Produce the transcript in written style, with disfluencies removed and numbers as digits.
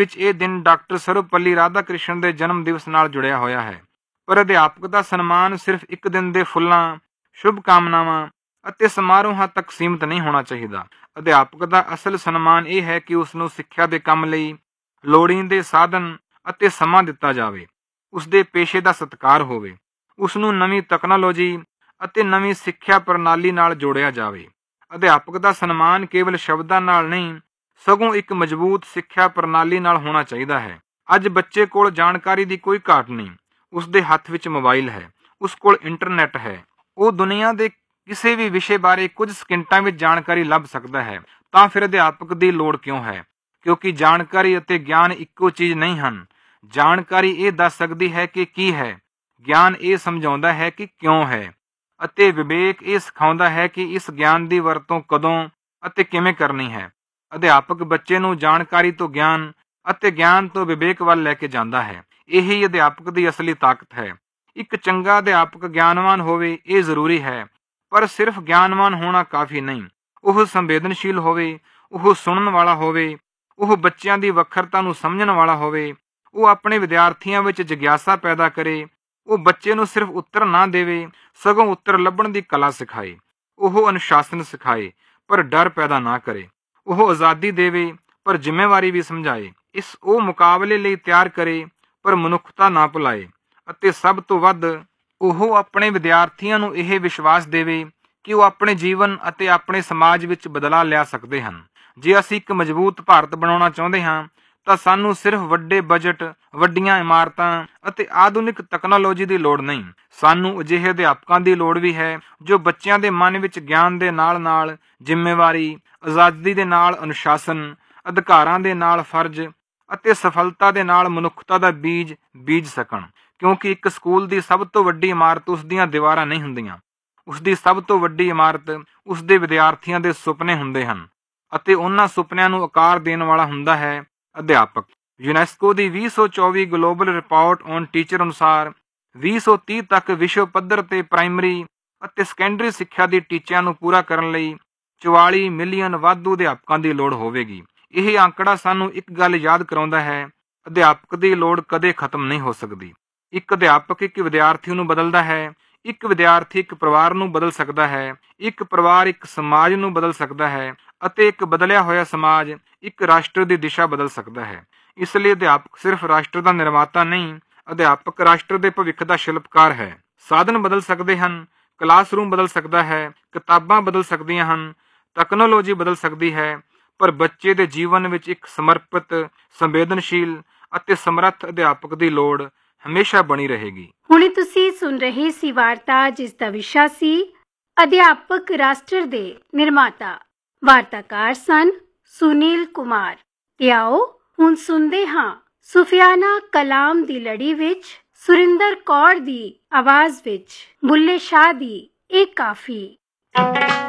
ਵਿੱਚ ਇਹ ਦਿਨ ਡਾਕਟਰ ਸਰਵਪੱਲੀ ਰਾਧਾਕ੍ਰਿਸ਼ਨ ਦੇ ਜਨਮ ਦਿਵਸ ਨਾਲ ਜੁੜਿਆ ਹੋਇਆ ਹੈ। ਪਰ ਅਧਿਆਪਕ ਦਾ ਸਨਮਾਨ ਸਿਰਫ ਇੱਕ ਦਿਨ ਦੇ ਫੁੱਲਾਂ, ਸ਼ੁਭ ਕਾਮਨਾਵਾਂ ਅਤੇ ਸਮਾਰੋਹਾਂ ਤੱਕ ਸੀਮਿਤ ਨਹੀਂ ਹੋਣਾ ਚਾਹੀਦਾ। ਅਧਿਆਪਕ ਦਾ ਅਸਲ ਸਨਮਾਨ ਇਹ ਹੈ ਕਿ ਉਸ ਨੂੰ ਸਿੱਖਿਆ ਦੇ ਕੰਮ ਲਈ ਲੋੜੀਂਦੇ ਸਾਧਨ ਅਤੇ ਸਮਾਂ ਦਿੱਤਾ ਜਾਵੇ, ਉਸ ਦੇ ਪੇਸ਼ੇ ਦਾ ਸਤਿਕਾਰ ਹੋਵੇ, ਉਸ ਨੂੰ ਨਵੀਂ ਤਕਨਾਲੋਜੀ ਅਤੇ ਨਵੀਂ ਸਿੱਖਿਆ ਪ੍ਰਣਾਲੀ ਨਾਲ ਜੋੜਿਆ ਜਾਵੇ। ਅਧਿਆਪਕ ਦਾ ਸਨਮਾਨ ਕੇਵਲ ਸ਼ਬਦਾਂ ਨਾਲ ਨਹੀਂ, ਸਗੋਂ ਇੱਕ ਮਜ਼ਬੂਤ ਸਿੱਖਿਆ ਪ੍ਰਣਾਲੀ ਨਾਲ ਹੋਣਾ ਚਾਹੀਦਾ ਹੈ। ਅੱਜ ਬੱਚੇ ਕੋਲ ਜਾਣਕਾਰੀ ਦੀ ਕੋਈ ਘਾਟ ਨਹੀਂ। ਉਸ ਦੇ ਹੱਥ ਵਿੱਚ ਮੋਬਾਈਲ ਹੈ, ਉਸ ਕੋਲ ਇੰਟਰਨੈਟ ਹੈ। ਉਹ ਦੁਨੀਆ ਦੇ ਕਿਸੇ ਵੀ ਵਿਸ਼ੇ ਬਾਰੇ ਕੁਝ ਸਕਿੰਟਾਂ ਵਿੱਚ ਜਾਣਕਾਰੀ ਲੱਭ ਸਕਦਾ ਹੈ। ਤਾਂ ਫਿਰ ਅਧਿਆਪਕ ਦੀ ਲੋੜ ਕਿਉਂ ਹੈ? ਕਿਉਂਕਿ ਜਾਣਕਾਰੀ ਅਤੇ ਗਿਆਨ ਇੱਕੋ ਚੀਜ਼ ਨਹੀਂ ਹਨ। ਜਾਣਕਾਰੀ ਇਹ ਦੱਸ ਸਕਦੀ ਹੈ ਕਿ ਕੀ ਹੈ, ਗਿਆਨ ਇਹ ਸਮਝਾਉਂਦਾ ਹੈ ਕਿ ਕਿਉਂ ਹੈ, ਅਤੇ ਵਿਵੇਕ ਇਹ ਸਿਖਾਉਂਦਾ ਹੈ ਕਿ ਇਸ ਗਿਆਨ ਦੀ ਵਰਤੋਂ ਕਦੋਂ ਅਤੇ ਕਿਵੇਂ ਕਰਨੀ ਹੈ। ਅਧਿਆਪਕ ਬੱਚੇ ਨੂੰ ਜਾਣਕਾਰੀ ਤੋਂ ਗਿਆਨ ਅਤੇ ਗਿਆਨ ਤੋਂ ਵਿਵੇਕ ਵੱਲ ਲੈ ਕੇ ਜਾਂਦਾ ਹੈ। ਇਹੀ ਅਧਿਆਪਕ ਦੀ ਅਸਲੀ ਤਾਕਤ ਹੈ। ਇੱਕ ਚੰਗਾ ਅਧਿਆਪਕ ਗਿਆਨਵਾਨ ਹੋਵੇ ਇਹ ਜ਼ਰੂਰੀ ਹੈ, ਪਰ ਸਿਰਫ ਗਿਆਨਵਾਨ ਹੋਣਾ ਕਾਫੀ ਨਹੀਂ। ਉਹ ਸੰਵੇਦਨਸ਼ੀਲ ਹੋਵੇ, ਉਹ ਸੁਣਨ ਵਾਲਾ ਹੋਵੇ, ਉਹ ਬੱਚਿਆਂ ਦੀ ਵੱਖਰਤਾ ਨੂੰ ਸਮਝਣ ਵਾਲਾ ਹੋਵੇ, ਉਹ ਆਪਣੇ ਵਿਦਿਆਰਥੀਆਂ ਵਿੱਚ ਜਿਗਿਆਸਾ ਪੈਦਾ ਕਰੇ। ਉਹ ਬੱਚੇ ਨੂੰ ਸਿਰਫ ਉੱਤਰ ਨਾ ਦੇਵੇ, ਸਗੋਂ ਉੱਤਰ ਲੱਭਣ ਦੀ ਕਲਾ ਸਿਖਾਏ। ਉਹ ਅਨੁਸ਼ਾਸਨ ਸਿਖਾਏ, ਪਰ ਡਰ ਪੈਦਾ ਨਾ ਕਰੇ। ਉਹ ਆਜ਼ਾਦੀ ਦੇਵੇ, ਪਰ ਜ਼ਿੰਮੇਵਾਰੀ ਵੀ ਸਮਝਾਏ। ਉਹ ਮੁਕਾਬਲੇ ਲਈ ਤਿਆਰ ਕਰੇ, ਪਰ ਮਨੁੱਖਤਾ ਨਾ ਭੁਲਾਏ। ਅਤੇ ਸਭ ਤੋਂ ਵੱਧ ਉਹ ਆਪਣੇ ਵਿਦਿਆਰਥੀਆਂ ਨੂੰ ਇਹ ਵਿਸ਼ਵਾਸ ਦੇਵੇ ਕਿ ਉਹ ਆਪਣੇ ਜੀਵਨ ਅਤੇ ਆਪਣੇ ਸਮਾਜ ਵਿੱਚ ਬਦਲਾਅ ਲਿਆ ਸਕਦੇ ਹਨ। ਜੇ ਅਸੀਂ ਇੱਕ ਮਜ਼ਬੂਤ ਭਾਰਤ ਬਣਾਉਣਾ ਚਾਹੁੰਦੇ ਹਾਂ ਤਾਂ ਸਾਨੂੰ ਸਿਰਫ ਵੱਡੇ ਬਜਟ, ਵੱਡੀਆਂ ਇਮਾਰਤਾਂ ਅਤੇ ਆਧੁਨਿਕ ਤਕਨਾਲੋਜੀ ਦੀ ਲੋੜ ਨਹੀਂ। ਸਾਨੂੰ ਅਜਿਹੇ ਅਧਿਆਪਕਾਂ ਦੀ ਲੋੜ ਵੀ ਹੈ ਜੋ ਬੱਚਿਆਂ ਦੇ ਮਨ ਵਿੱਚ ਗਿਆਨ ਦੇ ਨਾਲ ਜ਼ਿੰਮੇਵਾਰੀ, ਆਜ਼ਾਦੀ ਦੇ ਨਾਲ ਅਨੁਸ਼ਾਸਨ, ਅਧਿਕਾਰਾਂ ਦੇ ਨਾਲ ਫਰਜ਼ ਅਤੇ ਸਫਲਤਾ ਦੇ ਨਾਲ ਮਨੁੱਖਤਾ ਦਾ ਬੀਜ ਸਕਣ। ਕਿਉਂਕਿ ਇੱਕ ਸਕੂਲ ਦੀ ਸਭ ਤੋਂ ਵੱਡੀ ਇਮਾਰਤ ਉਸ ਦੀਆਂ ਦੀਵਾਰਾਂ ਨਹੀਂ ਹੁੰਦੀਆਂ। ਉਸ ਦੀ ਸਭ ਤੋਂ ਵੱਡੀ ਇਮਾਰਤ ਉਸ ਦੇ ਵਿਦਿਆਰਥੀਆਂ ਦੇ ਸੁਪਨੇ ਹੁੰਦੇ ਹਨ, ਅਤੇ ਉਹਨਾਂ ਸੁਪਨਿਆਂ ਨੂੰ ਆਕਾਰ ਦੇਣ ਵਾਲਾ ਹੁੰਦਾ ਹੈ ਅਧਿਆਪਕ। UNESCO the 2024 global report on teacher ਅਨੁਸਾਰ 2030 ਤੱਕ ਵਿਸ਼ਵ ਪੱਧਰ ਤੇ ਪ੍ਰਾਇਮਰੀ ਅਤੇ ਸੈਕੰਡਰੀ ਸਿੱਖਿਆ ਦੇ ਟੀਚਿਆਂ ਨੂੰ ਪੂਰਾ ਕਰਨ ਲਈ 44 ਮਿਲੀਅਨ ਵਾਧੂ ਅਧਿਆਪਕਾਂ ਦੀ ਲੋੜ ਹੋਵੇਗੀ। ਇਹ ਅੰਕੜਾ ਸਾਨੂੰ ਇੱਕ ਗੱਲ ਯਾਦ ਕਰਾਉਂਦਾ ਹੈ, ਅਧਿਆਪਕ ਦੀ ਲੋੜ ਕਦੇ ਖਤਮ ਨਹੀਂ ਹੋ ਸਕਦੀ। ਇੱਕ ਅਧਿਆਪਕ ਇੱਕ ਵਿਦਿਆਰਥੀ ਨੂੰ ਬਦਲਦਾ ਹੈ, ਇੱਕ ਵਿਦਿਆਰਥੀ ਇੱਕ ਪਰਿਵਾਰ ਨੂੰ ਬਦਲ ਸਕਦਾ ਹੈ, ਇੱਕ ਪਰਿਵਾਰ ਇੱਕ ਸਮਾਜ ਨੂੰ ਬਦਲ ਸਕਦਾ ਹੈ, ਅਤੇ ਇੱਕ ਬਦਲਿਆ ਹੋਇਆ ਸਮਾਜ ਇੱਕ ਰਾਸ਼ਟਰ ਦੀ ਦਿਸ਼ਾ ਬਦਲ ਸਕਦਾ ਹੈ। ਇਸ ਲਈ ਅਧਿਆਪਕ ਸਿਰਫ ਰਾਸ਼ਟਰ ਦਾ ਨਿਰਮਾਤਾ ਨਹੀਂ, ਅਧਿਆਪਕ ਰਾਸ਼ਟਰ ਦੇ ਭਵਿੱਖ ਦਾ ਸ਼ਿਲਪਕਾਰ ਹੈ। ਸਾਧਨ ਬਦਲ ਸਕਦੇ ਹਨ, ਕਲਾਸਰੂਮ ਬਦਲ ਸਕਦਾ ਹੈ, ਕਿਤਾਬਾਂ ਬਦਲ ਸਕਦੀਆਂ ਹਨ, ਤਕਨਾਲੋਜੀ ਬਦਲ ਸਕਦੀ ਹੈ, ਪਰ ਬੱਚੇ ਦੇ ਜੀਵਨ ਵਿੱਚ ਇੱਕ ਸਮਰਪਿਤ, ਸੰਵੇਦਨਸ਼ੀਲ ਅਤੇ ਸਮਰੱਥ ਅਧਿਆਪਕ ਦੀ ਲੋੜ ਹਮੇਸ਼ਾ ਬਣੀ ਰਹੇਗੀ। ਹੁਣੇ ਤੁਸੀਂ ਸੁਣ ਰਹੇ ਸੀ ਵਾਰਤਾ, ਜਿਸ ਦਾ ਵਿਸ਼ਾ ਸੀ ਅਧਿਆਪਕ ਰਾਸ਼ਟਰ ਦੇ ਨਿਰਮਾਤਾ। ਵਾਰਤਾਕਾਰ ਸਨ ਸੁਨੀਲ ਕੁਮਾਰ। ਤੇ ਆਓ ਹੁਣ ਸੁਣਦੇ ਹਾਂ ਸੁਫਿਆਨਾ ਕਲਾਮ ਦੀ ਲੜੀ ਵਿੱਚ ਸੁਰਿੰਦਰ ਕੌਰ ਦੀ ਆਵਾਜ਼ ਵਿੱਚ ਬੁੱਲੇ ਸ਼ਾਹ ਦੀ ਇਹ ਕਾਫੀ।